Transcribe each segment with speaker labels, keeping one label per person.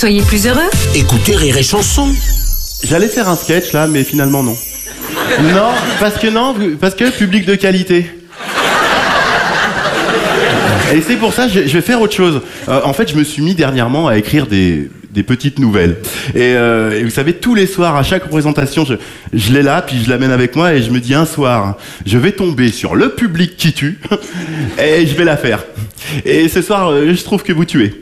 Speaker 1: Soyez plus heureux.
Speaker 2: Écoutez Rire et Chanson.
Speaker 3: J'allais faire un sketch là, mais finalement non. Non, parce que public de qualité. Et c'est pour ça que je vais faire autre chose. En fait, je me suis mis dernièrement à écrire des petites nouvelles. Et vous savez, tous les soirs, à chaque représentation, je l'ai là, puis je l'amène avec moi et je me dis un soir, je vais tomber sur le public qui tue et je vais la faire. Et ce soir, je trouve que vous tuez.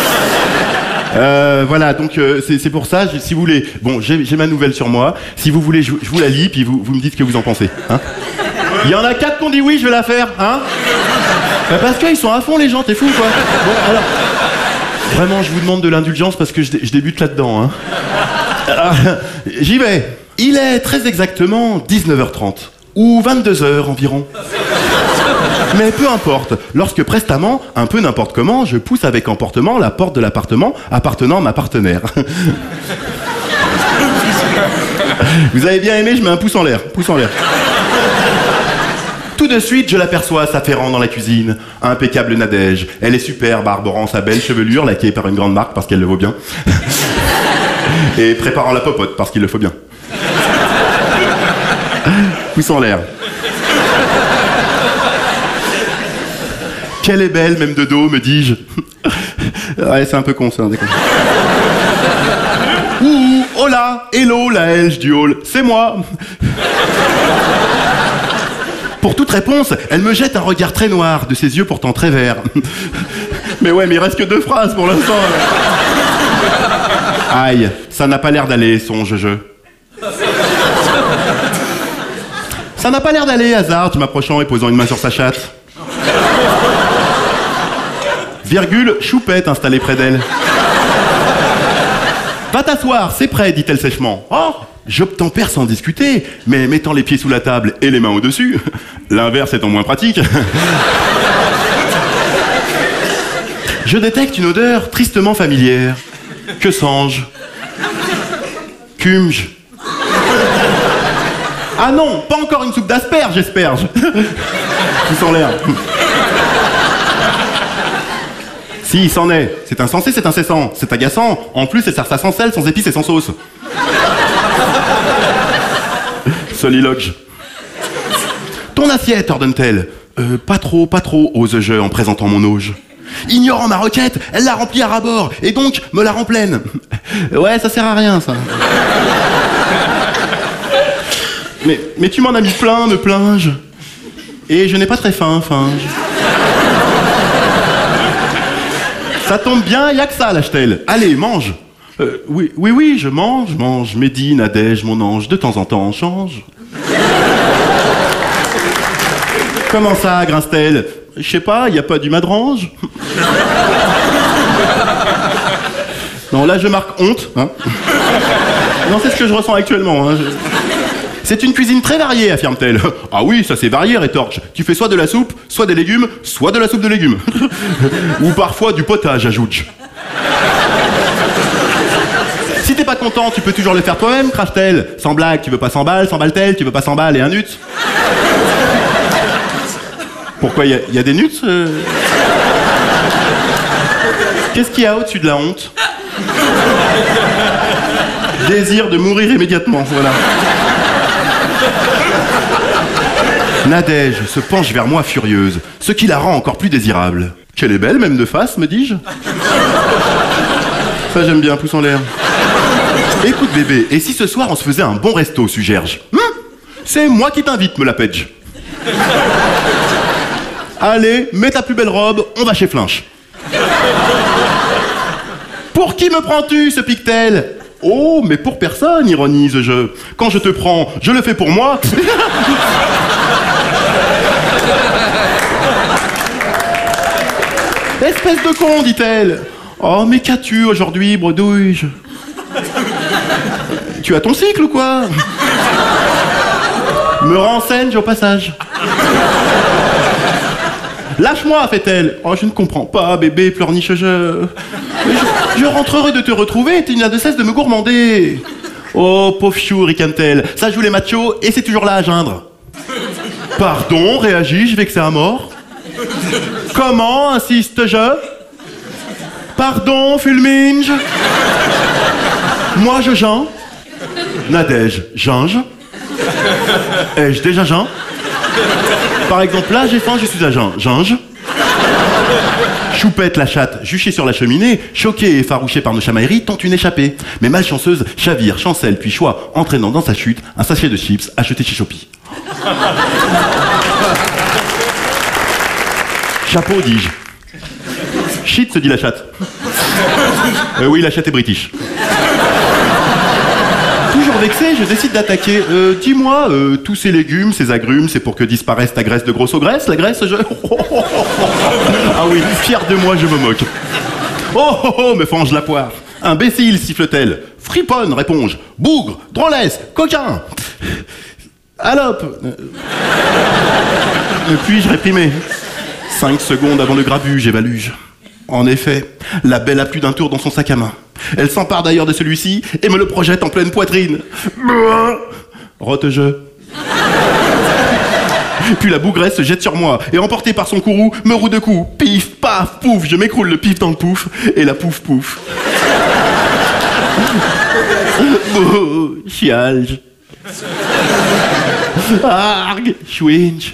Speaker 3: Voilà, donc c'est pour ça, si vous voulez, bon, j'ai ma nouvelle sur moi. Si vous voulez, je vous la lis, puis vous me dites ce que vous en pensez. Hein. Il y en a 4 qui ont dit oui, je vais la faire, hein. Parce qu'ils sont à fond les gens, t'es fou quoi. Bon, alors, vraiment, je vous demande de l'indulgence parce que je débute là-dedans. Hein. Alors, j'y vais. Il est très exactement 19h30 ou 22h environ. Mais peu importe, lorsque prestamment, un peu n'importe comment, je pousse avec emportement la porte de l'appartement appartenant à ma partenaire. Vous avez bien aimé, je mets un pouce en l'air. Pouce en l'air. Tout de suite, je l'aperçois s'affairant dans la cuisine. Impeccable Nadège. Elle est superbe, arborant sa belle chevelure, laquée par une grande marque parce qu'elle le vaut bien. Et préparant la popote parce qu'il le faut bien. Pouce en l'air. Qu'elle est belle, même de dos, me dis-je. Ouais, c'est un peu con, ça, d'accord. Ouh, hola, hello, la Helge du hall, c'est moi. Pour toute réponse, elle me jette un regard très noir, de ses yeux pourtant très verts. Mais ouais, mais il reste que 2 phrases pour l'instant. Aïe, ça n'a pas l'air d'aller, songe-je. Ça n'a pas l'air d'aller, hasard, m'approchant et posant une main sur sa chatte. Virgule, choupette installée près d'elle. Va t'asseoir, c'est prêt, dit-elle sèchement. Oh, j'obtempère sans discuter, mais mettant les pieds sous la table et les mains au-dessus, l'inverse étant moins pratique. Je détecte une odeur tristement familière. Que sens-je? Cumge. Ah non, pas encore une soupe d'asperges, j'espère. Pouce en l'air. Si, il s'en est. C'est insensé, c'est incessant. C'est agaçant. En plus, elle sert ça sans sel, sans épices et sans sauce. Soliloque. Ton assiette, ordonne-t-elle. Pas trop, ose-je en présentant mon auge. Ignorant ma requête, elle l'a remplie à ras-bord, et donc me la rend pleine. Ouais, ça sert à rien, ça. Mais tu m'en as mis plein, me plains-je. Et je n'ai pas très faim, Ça tombe bien, y'a que ça, lâche-t-elle. Allez, mange. Oui, je mange. Mehdi, Nadège, mon ange, de temps en temps, on change. Comment ça, grince-t-elle? Je sais pas, y a pas du madrange? Non, là, je marque honte. Hein. Non, c'est ce que je ressens actuellement. Hein. C'est une cuisine très variée, affirme-t-elle. Ah oui, ça c'est varié, rétorque. Tu fais soit de la soupe, soit des légumes, soit de la soupe de légumes. Ou parfois du potage, ajoute-je. Si t'es pas content, tu peux toujours le faire toi-même, crache-t-elle. Sans blague, tu veux pas 100 balles, 100 balles-t-elle, tu veux pas 100 balles et un nut. Pourquoi, y a des nuts Qu'est-ce qu'il y a au-dessus de la honte? Désir de mourir immédiatement, voilà. Nadège se penche vers moi furieuse, ce qui la rend encore plus désirable. Qu'elle est belle, même de face, me dis-je. Ça j'aime bien, pouce en l'air. Écoute bébé, et si ce soir on se faisait un bon resto, suggère-je? C'est moi qui t'invite, me la pège. Allez, mets ta plus belle robe, on va chez Flinch. Pour qui me prends-tu, se pique-t-elle? Oh, mais pour personne, ironise-je. Quand je te prends, je le fais pour moi. Espèce de con, dit-elle. Oh, mais qu'as-tu aujourd'hui, bredouille? Tu as ton cycle ou quoi? Me renseigne au passage. Lâche-moi, fait-elle. Oh, je ne comprends pas, bébé, pleurniche je rentre heureux de te retrouver et tu n'as de cesse de me gourmander. Oh, pauvre chou, ricane-t-elle. Ça joue les machos et c'est toujours là à geindre. Pardon, réagis-je, vexé à mort. Comment, insiste-je? Pardon, Fulminge. Moi, je Jean. Nadège, Jange. Ai-je déjà Jean? Par exemple, là, j'ai faim, je suis à Jean. Jange. Choupette la chatte, juchée sur la cheminée, choquée et effarouchée par nos chamailleries, tente une échappée. Mais malchanceuse, chavire, chancelle, puis choix, entraînant dans sa chute un sachet de chips acheté chez Shopee. Chapeau, dis-je. Shit, se dit la chatte. Oui, la chatte est british. Toujours vexé, je décide d'attaquer. Dis-moi, tous ces légumes, ces agrumes, c'est pour que disparaisse ta graisse de grosse ogresse, la graisse, je... Ah oui, fier de moi, je me moque. Oh, me fange la poire. Imbécile, siffle-t-elle. Friponne, réponds-je. Bougre, drôlesse, coquin. Alope. Puis-je réprimer? 5 secondes avant le grabuge et baluge. En effet, la belle a plus d'un tour dans son sac à main. Elle s'empare d'ailleurs de celui-ci et me le projette en pleine poitrine. Rote-je. Puis la bougresse se jette sur moi et emportée par son courroux, me roue de coups. Pif, paf, pouf, je m'écroule le pif dans le pouf et la pouf pouf. Bouh, chialge. Argue, chouinch.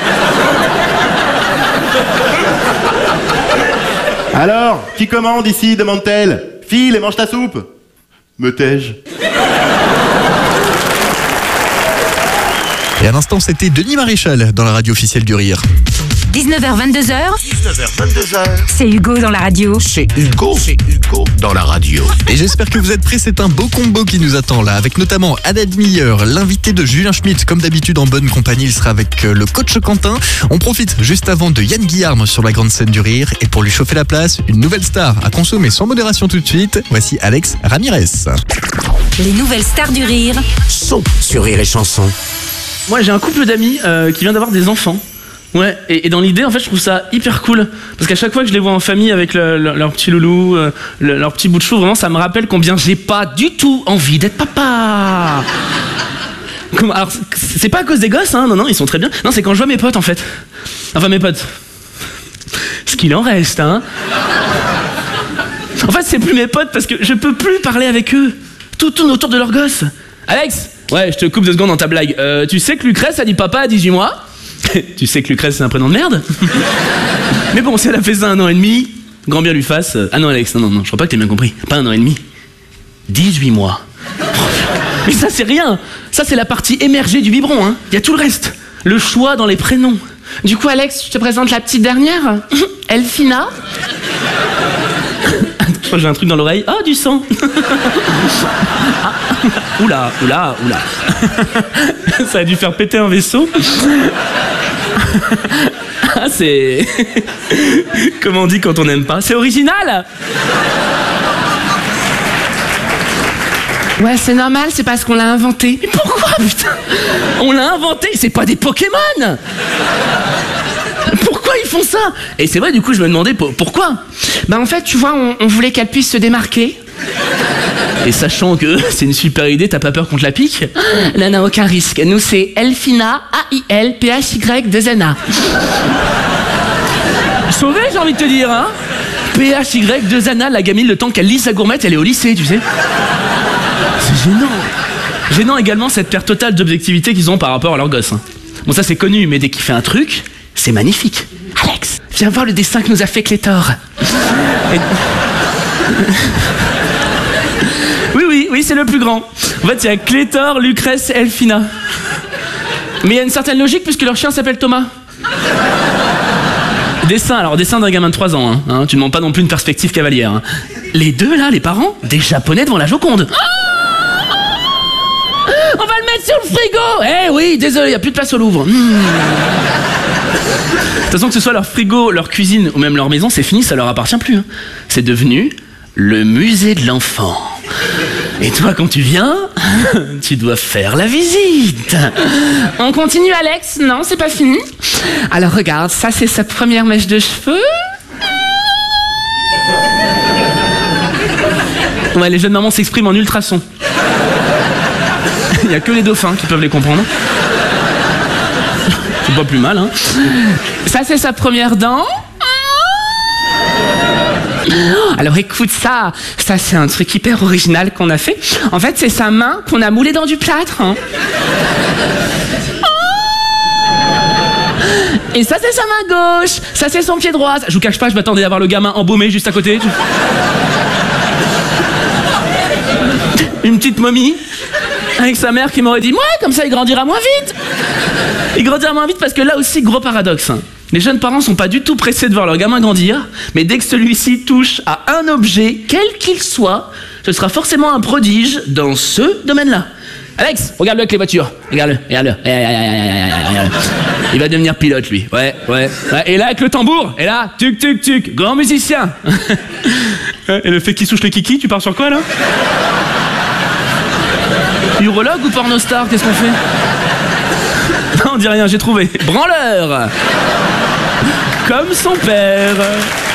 Speaker 3: Alors, qui commande ici, demande-t-elle. File et mange ta soupe. Me tais-je.
Speaker 1: Et à l'instant, c'était Denis Maréchal dans la radio officielle du Rire.
Speaker 2: 19h-22h.
Speaker 4: 19h-22h.
Speaker 2: C'est Hugo dans la radio.
Speaker 4: C'est Hugo dans la radio.
Speaker 1: Et j'espère que vous êtes prêts, c'est un beau combo qui nous attend là, avec notamment Haddad Miller, l'invité de Julien Schmitt. Comme d'habitude, en bonne compagnie, il sera avec le coach Quentin. On profite juste avant de Yann Guillarme sur la grande scène du Rire. Et pour lui chauffer la place, une nouvelle star à consommer sans modération tout de suite. Voici Alex Ramirez.
Speaker 2: Les nouvelles stars du rire.
Speaker 4: Son sur Rire et Chanson.
Speaker 5: Moi, j'ai un couple d'amis qui vient d'avoir des enfants. Ouais, et dans l'idée, en fait, je trouve ça hyper cool. Parce qu'à chaque fois que je les vois en famille avec leur petit loulou, leur petit bout de chou, vraiment, ça me rappelle combien j'ai pas du tout envie d'être papa. Alors, c'est pas à cause des gosses, hein, non, ils sont très bien. Non, c'est quand je vois mes potes, en fait. Enfin, mes potes. Ce qu'il en reste, hein. En fait, c'est plus mes potes parce que je peux plus parler avec eux. Tout tourne autour de leurs gosses. Alex, ouais, je te coupe 2 secondes dans ta blague. Tu sais que Lucrèce a dit papa à 18 mois? Tu sais que Lucrèce c'est un prénom de merde. Mais bon, si elle a fait ça 1 an et demi, grand bien lui fasse. Ah non Alex, non, je crois pas que t'aies bien compris. Pas 1 an et demi, 18 mois. Mais ça c'est rien. Ça c'est la partie émergée du biberon, hein. Il y a tout le reste. Le choix dans les prénoms. Du coup Alex, je te présente la petite dernière. Elfina. Je crois que j'ai un truc dans l'oreille. Oh, du sang. Ah. Oula. Ça a dû faire péter un vaisseau. Ah, c'est... Comment on dit quand on n'aime pas? C'est original. Ouais, c'est normal, c'est parce qu'on l'a inventé. Mais pourquoi, putain? On l'a inventé, c'est pas des Pokémon. Pourquoi ils font ça? Et c'est vrai, du coup, je me demandais pourquoi. Bah en fait, tu vois, on voulait qu'elle puisse se démarquer. Et sachant que c'est une super idée, t'as pas peur qu'on te la pique? Là, n'a aucun risque. Nous, c'est Elfina, A-I-L-P-H-Y-2-N-A. Sauvé, j'ai envie de te dire, hein? P-H-Y-2-N-A, la gamine, le temps qu'elle lit sa gourmette, elle est au lycée, tu sais. C'est gênant. Gênant également cette perte totale d'objectivité qu'ils ont par rapport à leurs gosses. Hein. Bon, ça c'est connu, mais dès qu'il fait un truc, c'est magnifique. Alex, viens voir le dessin que nous a fait Clétor. Et... Oui, c'est le plus grand. En fait, il y a Clétor, Lucrèce, Elfina. Mais il y a une certaine logique puisque leur chien s'appelle Thomas. Dessin d'un gamin de 3 ans. Hein. Tu ne demandes pas non plus une perspective cavalière. Hein. Les deux, là, les parents, des Japonais devant la Joconde. On va le mettre sur le frigo. Eh oui, désolé, il n'y a plus de place au Louvre. De toute façon, que ce soit leur frigo, leur cuisine ou même leur maison, c'est fini, ça leur appartient plus. Hein. C'est devenu le musée de l'enfant. Et toi, quand tu viens, tu dois faire la visite. On continue, Alex? Non, c'est pas fini. Alors regarde, ça c'est sa première mèche de cheveux. Ouais, les jeunes mamans s'expriment en ultrasons. Il n'y a que les dauphins qui peuvent les comprendre. C'est pas plus mal, hein. Ça c'est sa première dent. Alors écoute ça c'est un truc hyper original qu'on a fait. En fait c'est sa main qu'on a moulée dans du plâtre. Hein. Et ça c'est sa main gauche, ça c'est son pied droit. Je vous cache pas, je m'attendais à voir le gamin embaumé juste à côté. Une petite momie avec sa mère qui m'aurait dit « Ouais, comme ça il grandira moins vite !» Il grandira moins vite parce que là aussi, gros paradoxe. Hein. Les jeunes parents sont pas du tout pressés de voir leur gamin grandir, mais dès que celui-ci touche à un objet, quel qu'il soit, ce sera forcément un prodige dans ce domaine-là. Alex, regarde-le avec les voitures. Regarde-le. Il va devenir pilote, lui. Ouais. Et là, avec le tambour. Et là, tuc, tuc, tuc. Grand musicien. Et le fait qu'il souche le kiki, tu pars sur quoi, là? Urologue ou pornostar, qu'est-ce qu'on fait? Non, on dit rien, j'ai trouvé. Branleur. Comme son père.